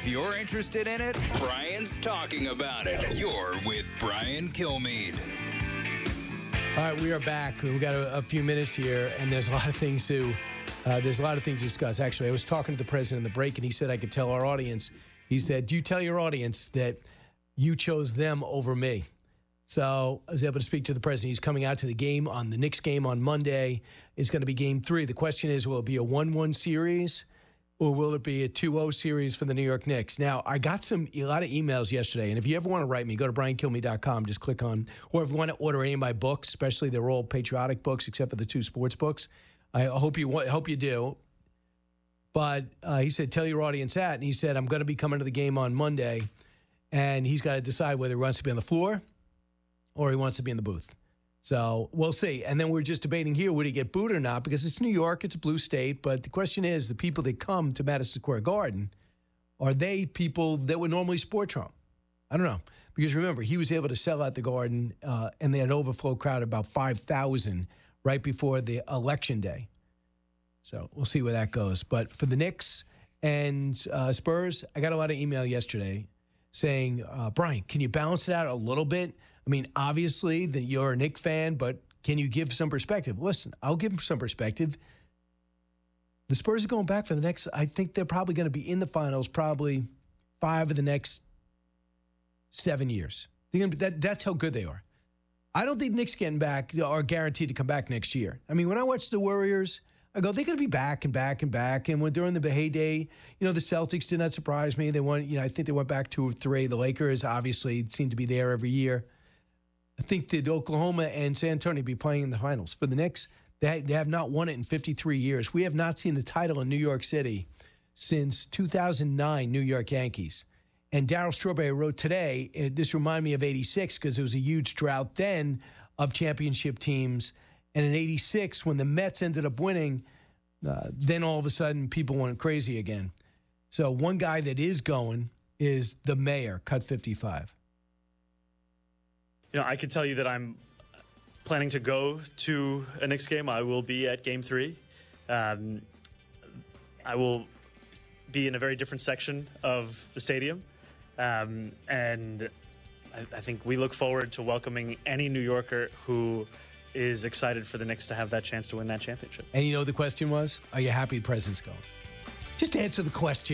If you're interested in it, Brian's talking about it. You're with Brian Kilmeade. All right, we are back. We've got a few minutes here, and there's a lot of things to discuss. Actually, I was talking to the president in the break, and he said I could tell our audience. He said, "Do you tell your audience that you chose them over me?" So I was able to speak to the president. He's coming out to the game on the Knicks game on Monday. It's going to be game 3. The question is, will it be a 1-1 series or will it be a 2-0 series for the New York Knicks? Now, I got a lot of emails yesterday, and if you ever want to write me, go to briankilmeade.com. Just click on, or if you want to order any of my books, especially they're all patriotic books except for the 2 sports books. I hope you do. But he said, tell your audience that. And he said, I'm going to be coming to the game on Monday, and he's got to decide whether he wants to be on the floor or he wants to be in the booth. So we'll see. And then we're just debating here, would he get booed or not? Because it's New York, it's a blue state. But the question is, the people that come to Madison Square Garden, are they people that would normally support Trump? I don't know. Because remember, he was able to sell out the Garden, and they had an overflow crowd of about 5,000 right before the election day. So we'll see where that goes. But for the Knicks and Spurs, I got a lot of email yesterday saying, Brian, can you balance it out a little bit? I mean, obviously, that you're a Knicks fan, but can you give some perspective? Listen, I'll give some perspective. The Spurs are going back for the next, I think they're probably going to be in the finals probably 5 of the next 7 years. That's how good they are. I don't think Knicks getting back are guaranteed to come back next year. I mean, when I watch the Warriors, I go, they're going to be back and back and back. And when during the heyday, the Celtics did not surprise me. They won, I think they went back 2 or 3. The Lakers obviously seem to be there every year. I think that Oklahoma and San Antonio will be playing in the finals. For the Knicks, they have not won it in 53 years. We have not seen the title in New York City since 2009 New York Yankees. And Darryl Strawberry wrote today, and this reminded me of 86 because there was a huge drought then of championship teams. And in 86, when the Mets ended up winning, then all of a sudden people went crazy again. So one guy that is going is the mayor, Cut 55. I can tell you that I'm planning to go to a Knicks game. I will be at Game 3. I will be in a very different section of the stadium. And I think we look forward to welcoming any New Yorker who is excited for the Knicks to have that chance to win that championship. And the question was, are you happy the president's going? Just answer the question.